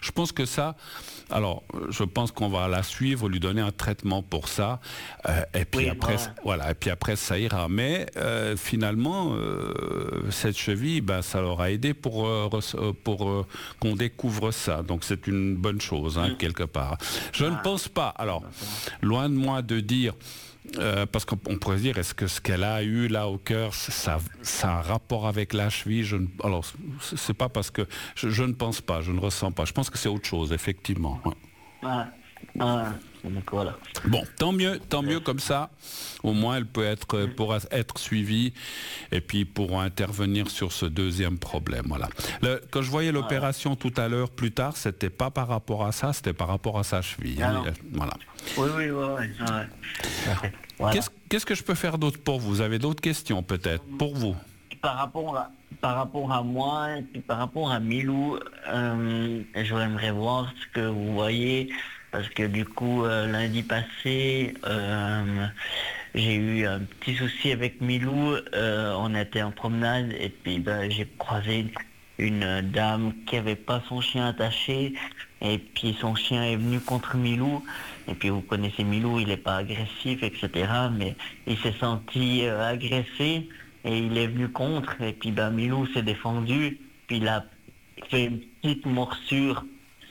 Je pense que ça, alors, je pense qu'on va la suivre, lui donner un traitement pour ça, et puis après, voilà, et puis après ça ira. Mais finalement, cette cheville, ben, ça leur a aidé pour qu'on découvre ça. Donc c'est une bonne chose, hein, quelque part. Je ne pense pas. Alors, loin de moi de dire. Parce qu'on pourrait se dire, est-ce que ce qu'elle a eu là au cœur, ça a un rapport avec la cheville? Alors, c'est pas parce que je ne pense pas, je ne ressens pas. Je pense que c'est autre chose, effectivement. Ouais. Donc voilà. Bon, tant mieux comme ça. Au moins, elle pourra être suivie et puis pourra intervenir sur ce deuxième problème. Voilà. Quand je voyais l'opération tout à l'heure, plus tard, c'était pas par rapport à ça, c'était par rapport à sa cheville. Hein, voilà. Oui. Voilà. Qu'est-ce que je peux faire d'autre pour vous? Vous avez d'autres questions peut-être pour vous? Par rapport à moi et puis par rapport à Milou, j'aimerais voir ce que vous voyez. Parce que du coup, lundi passé, j'ai eu un petit souci avec Milou. On était en promenade et puis j'ai croisé une dame qui avait pas son chien attaché. Et puis son chien est venu contre Milou. Et puis vous connaissez Milou, il n'est pas agressif, etc. Mais il s'est senti agressé et il est venu contre. Et puis Milou s'est défendu. Puis il a fait une petite morsure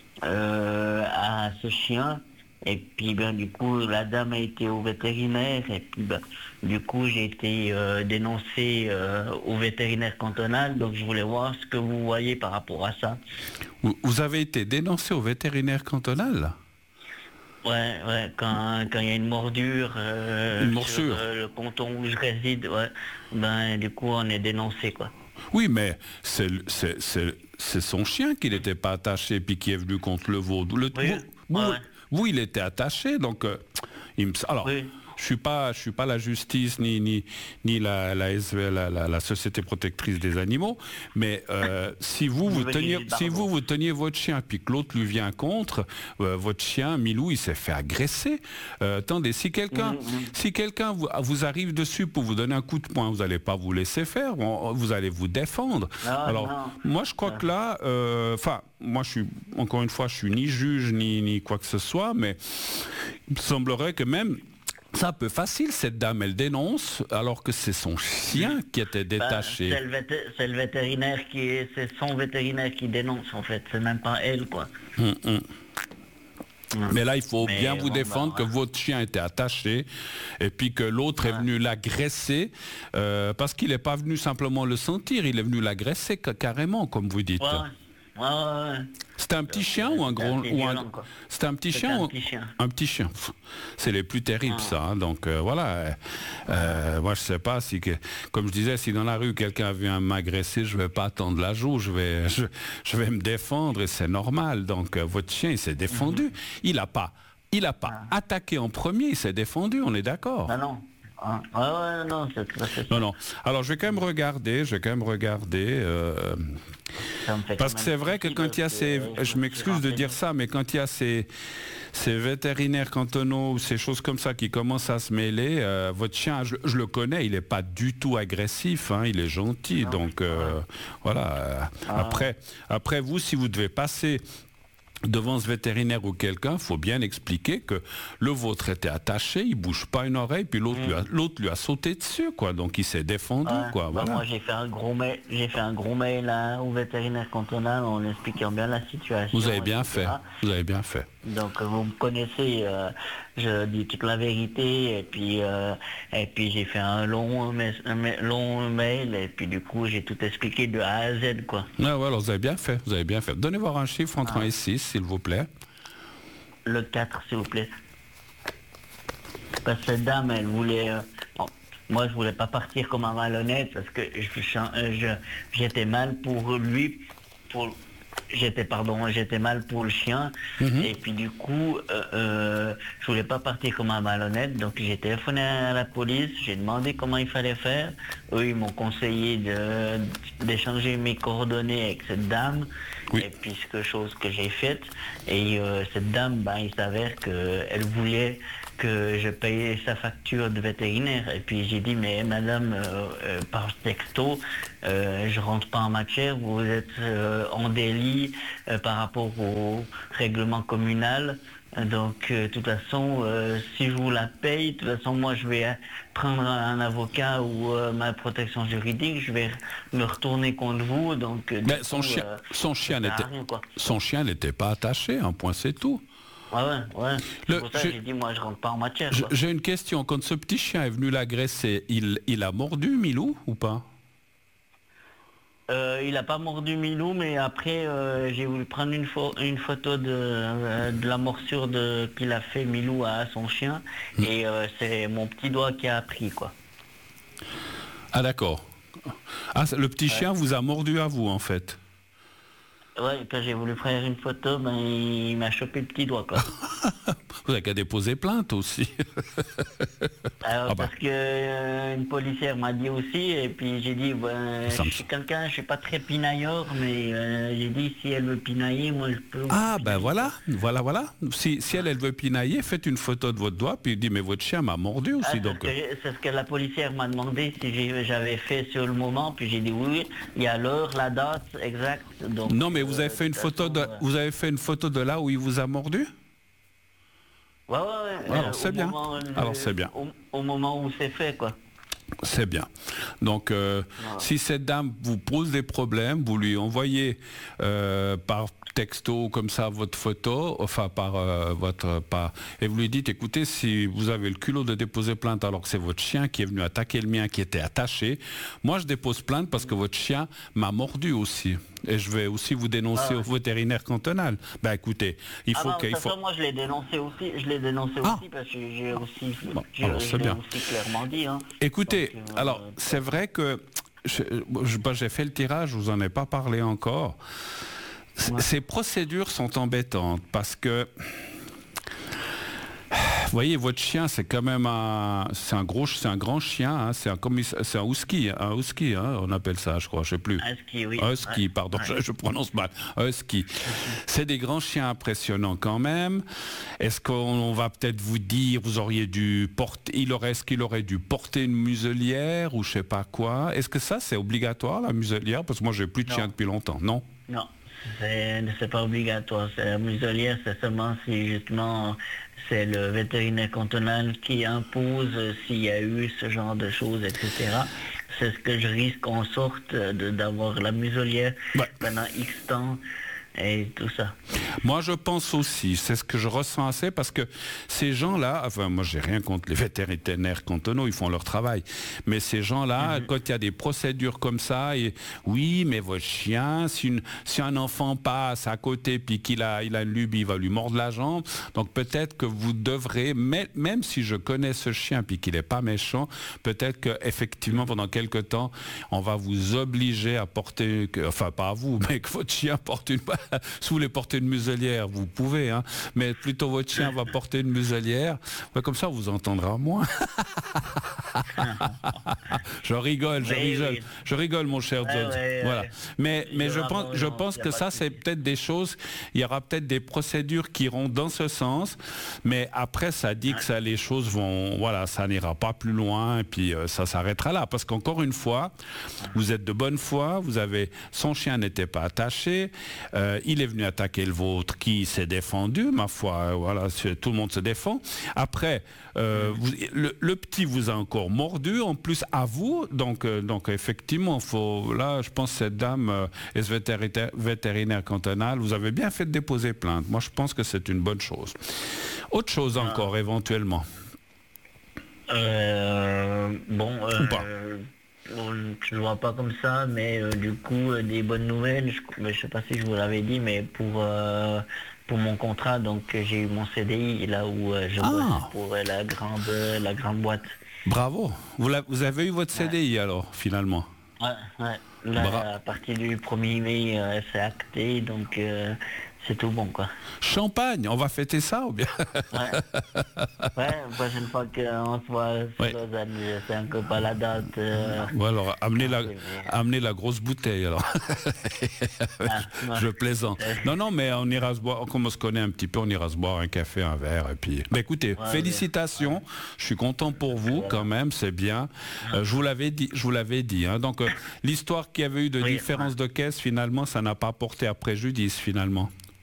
à ce chien, et puis du coup la dame a été au vétérinaire, et puis du coup j'ai été dénoncé au vétérinaire cantonal. Donc je voulais voir ce que vous voyez par rapport à ça. Vous avez été dénoncé au vétérinaire cantonal? Ouais, quand il y a une morsure, sur le canton où je réside, du coup on est dénoncé, quoi. Oui, mais c'est son chien qui n'était pas attaché puis qui est venu contre le vôtre. Vous, il était attaché, donc alors. Oui. Je suis pas la justice ni la société protectrice des animaux, mais si vous teniez votre chien puis que l'autre lui vient contre, votre chien Milou, il s'est fait agresser. Attendez, si quelqu'un vous arrive dessus pour vous donner un coup de poing, vous n'allez pas vous laisser faire, vous allez vous défendre. Moi je crois que là, moi je suis ni juge ni quoi que ce soit, mais il me semblerait que même c'est un peu facile, cette dame, elle dénonce, alors que c'est son chien qui était détaché. C'est son vétérinaire qui dénonce, en fait, c'est même pas elle, quoi. Mais là, il faut bien vous défendre que votre chien était attaché et puis que l'autre est venu l'agresser parce qu'il n'est pas venu simplement le sentir, il est venu l'agresser carrément, comme vous dites. C'était un petit chien ou un gros... C'était un petit chien ou un petit chien? C'est les plus terribles, ça. Hein, donc voilà. Moi, je sais pas si, comme je disais, si dans la rue quelqu'un vient m'agresser, je vais pas attendre la joue, je vais me défendre et c'est normal. Donc votre chien, il s'est défendu. Il a pas attaqué en premier, il s'est défendu. On est d'accord? Non. Non. Alors je vais quand même regarder. Parce que c'est vrai que quand il y a je m'excuse de dire ça, mais quand il y a ces vétérinaires cantonaux ou ces choses comme ça qui commencent à se mêler, votre chien, je le connais, il n'est pas du tout agressif, hein, il est gentil. Donc voilà. Après vous, si vous devez passer devant ce vétérinaire ou quelqu'un, il faut bien expliquer que le vôtre était attaché, il bouge pas une oreille, puis l'autre lui a sauté dessus, quoi. Donc il s'est défendu, quoi. Voilà. Moi j'ai fait un gros mail là, au vétérinaire cantonal en expliquant bien la situation. Vous avez bien fait. Donc vous me connaissez, je dis toute la vérité, et puis j'ai fait un long mail, et puis du coup j'ai tout expliqué de A à Z, quoi. Alors vous avez bien fait. Donnez voir un chiffre entre 1 et 6, s'il vous plaît. Le 4, s'il vous plaît. Parce que cette dame, elle voulait... moi, je voulais pas partir comme un malhonnête, parce que j'étais mal pour lui, j'étais mal pour le chien, et puis du coup, je voulais pas partir comme un malhonnête, donc j'ai téléphoné à la police, j'ai demandé comment il fallait faire. Eux, ils m'ont conseillé d'échanger mes coordonnées avec cette dame, et puis chose que j'ai faite, et cette dame, il s'avère qu'elle voulait que je payais sa facture de vétérinaire. Et puis j'ai dit, mais madame, par texto, je rentre pas en matière, vous êtes en délit par rapport au règlement communal. Donc, de toute façon, si je vous la paye, de toute façon, moi, je vais prendre un avocat ou ma protection juridique, je vais me retourner contre vous. Donc, mais son chien n'était pas attaché, un point, c'est tout. Ouais. C'est pour ça que j'ai dit, moi, je rentre pas en matière. J'ai une question. Quand ce petit chien est venu l'agresser, il a mordu Milou ou pas? Il n'a pas mordu Milou, mais après, j'ai voulu prendre une photo de la morsure qu'il a fait Milou à son chien. Et c'est mon petit doigt qui a pris, quoi. Ah, d'accord. Ah, le petit chien vous a mordu à vous, en fait. Ouais, quand j'ai voulu faire une photo, ben, il m'a chopé le petit doigt, quoi. Vous avez qu'à déposer plainte aussi. Alors, parce que une policière m'a dit aussi, et puis j'ai dit, je suis quelqu'un, je suis pas très pinailleur, mais j'ai dit, si elle veut pinailler, moi je peux... Ah, ben voilà. Si elle veut pinailler, faites une photo de votre doigt, puis dit, mais votre chien m'a mordu aussi. C'est ce que la policière m'a demandé, si j'avais fait sur le moment, puis j'ai dit oui, il y a l'heure, la date exacte. Donc, non, mais vous avez fait une photo vous avez fait une photo de là où il vous a mordu? Ouais. Alors c'est bien. Au moment où c'est fait, quoi. C'est bien. Donc, si cette dame vous pose des problèmes, vous lui envoyez par texto comme ça votre photo, enfin et vous lui dites, écoutez, si vous avez le culot de déposer plainte alors que c'est votre chien qui est venu attaquer le mien qui était attaché, moi je dépose plainte parce que votre chien m'a mordu aussi. Et je vais aussi vous dénoncer au vétérinaire cantonal. Ben écoutez, il faut moi je l'ai dénoncé aussi, parce que j'ai aussi clairement dit. Hein. Écoutez, alors c'est vrai que j'ai fait le tirage, je vous en ai pas parlé encore. Ces procédures sont embêtantes parce que vous voyez, votre chien, c'est quand même c'est un grand chien, hein, c'est un husky, hein, on appelle ça, je crois, je sais plus. Husky, oui. Husky, pardon, je prononce mal. Husky. C'est des grands chiens impressionnants quand même. Est-ce qu'on va peut-être vous dire, vous auriez dû est-ce qu'il aurait dû porter une muselière ou je sais pas quoi? Est-ce que ça, c'est obligatoire, la muselière? Parce que moi, j'ai plus de chien depuis longtemps, non? Non. C'est pas obligatoire. La muselière, c'est seulement si justement c'est le vétérinaire cantonal qui impose s'il y a eu ce genre de choses, etc. C'est ce que je risque en sorte d'avoir la muselière pendant X temps et tout ça. Moi, je pense aussi, c'est ce que je ressens assez, parce que ces gens-là, enfin, moi, j'ai rien contre les vétérinaires cantonaux, ils font leur travail, mais ces gens-là, quand il y a des procédures comme ça, et oui, mais votre chien, si un enfant passe à côté puis qu'il a une lubie, il va lui mordre la jambe, donc peut-être que vous devrez, même si je connais ce chien puis qu'il n'est pas méchant, peut-être qu'effectivement, pendant quelque temps, on va vous obliger à porter, enfin, pas à vous, mais que votre chien porte si vous voulez porter une muselière, vous pouvez, hein, mais plutôt votre chien va porter une muselière. Comme ça, on vous entendra moins. Je rigole, mon cher Jones. Voilà. Mais je pense que ça, c'est peut-être des choses. Il y aura peut-être des procédures qui iront dans ce sens, mais après, ça dit que les choses vont, voilà, ça n'ira pas plus loin, et puis ça s'arrêtera là, parce qu'encore une fois, vous êtes de bonne foi. Son chien n'était pas attaché. Il est venu attaquer le vôtre qui s'est défendu, ma foi, voilà, tout le monde se défend. Après, le petit vous a encore mordu, en plus à vous, donc effectivement, là, je pense que cette dame et ce vétérinaire cantonal, vous avez bien fait de déposer plainte. Moi, je pense que c'est une bonne chose. Autre chose encore, éventuellement. Ou pas. Je ne vois pas comme ça, mais du coup, des bonnes nouvelles, je ne sais pas si je vous l'avais dit, mais pour mon contrat, donc j'ai eu mon CDI, là où je bosse pour la grande boîte. Bravo. Vous avez eu votre CDI alors, finalement? Ouais. Là, à partir du 1er mai, c'est acté, donc c'est tout bon, quoi. Champagne, on va fêter ça ou bien? Ouais, la prochaine fois qu'on se voit sur Lausanne, je sais un peu pas la date. Bon, alors, amenez la grosse bouteille, alors. Je plaisante. Non, mais on ira se boire, comme on se connaît un petit peu, on ira se boire un café, un verre, et puis... Bah, écoutez, félicitations, je suis content pour vous, quand même, c'est bien. Je vous l'avais dit, hein. Donc, l'histoire qu'il y avait eu de différence de caisse, finalement, ça n'a pas porté à préjudice, finalement.